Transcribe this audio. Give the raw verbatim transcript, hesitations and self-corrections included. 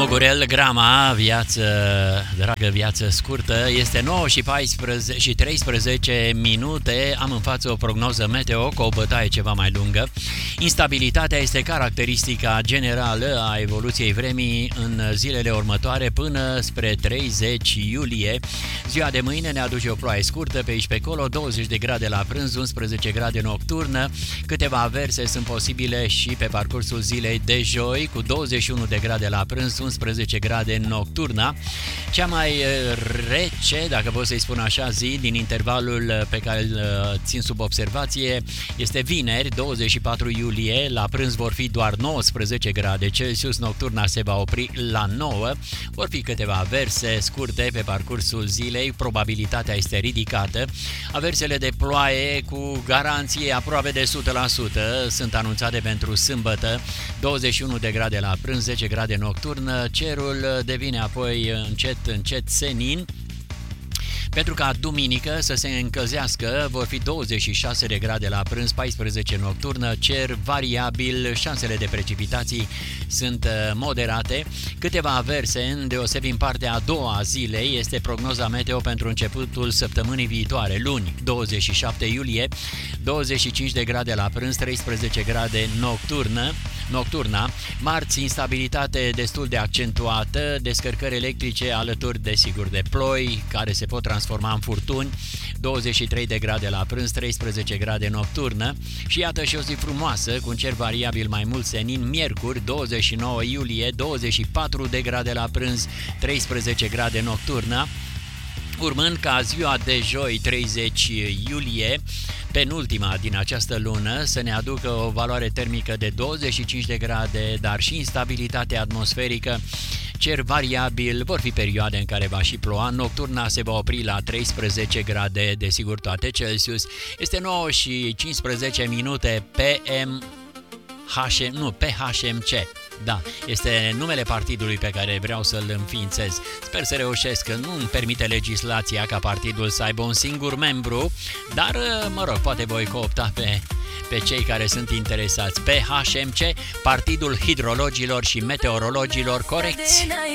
Mogurel Grama, viață, dragă viață scurtă, este nouă și paisprezece și treisprezece minute, am în față o prognoză meteo cu o bătaie ceva mai lungă. Instabilitatea este caracteristica generală a evoluției vremii în zilele următoare până spre treizeci iulie. Ziua de mâine ne aduce o ploaie scurtă pe aici pe acolo, douăzeci de grade la prânz, unsprezece grade nocturnă, câteva averse sunt posibile și pe parcursul zilei de joi cu douăzeci și unu de grade la prânz, unsprezece grade nocturna. Cea mai rece, dacă pot să-i spun așa, zi din intervalul pe care îl țin sub observație este vineri, douăzeci și patru iulie, la prânz vor fi doar nouăsprezece grade Celsius, nocturna se va opri la nouă, vor fi câteva averse scurte pe parcursul zilei, probabilitatea este ridicată. Aversele de ploaie cu garanție aproape de o sută la sută sunt anunțate pentru sâmbătă, douăzeci și unu de grade la prânz, zece grade nocturnă, cerul devine apoi încet, încet senin, pentru ca duminică să se încălzească, vor fi douăzeci și șase de grade la prânz, paisprezece nocturnă, cer variabil, șansele de precipitații sunt moderate. Câteva averse, îndeosebi în partea a doua a zilei, este prognoza meteo pentru începutul săptămânii viitoare, luni, douăzeci și șapte iulie, douăzeci și cinci de grade la prânz, treisprezece grade nocturnă, nocturna, marți, instabilitate destul de accentuată, descărcări electrice alături, desigur, de ploi, care se pot transforma în furtuni, douăzeci și trei de grade la prânz, treisprezece grade nocturnă și iată și o zi frumoasă, cu un cer variabil mai mult senin, miercuri, douăzeci și nouă iulie, douăzeci și patru de grade la prânz, treisprezece grade nocturnă, urmând ca ziua de joi, treizeci iulie, penultima din această lună, să ne aducă o valoare termică de douăzeci și cinci de grade, dar și instabilitate atmosferică, cer variabil, vor fi perioade în care va și ploua, nocturna se va opri la treisprezece grade, desigur toate Celsius, este nouă și cincisprezece minute P M H M, nu, P H M C. Da, este numele partidului pe care vreau să-l înființez. Sper să reușesc, că nu îmi permite legislația ca partidul să aibă un singur membru, dar, mă rog, poate voi coopta pe, pe cei care sunt interesați. P H M C, Partidul Hidrologilor și Meteorologilor Corecți.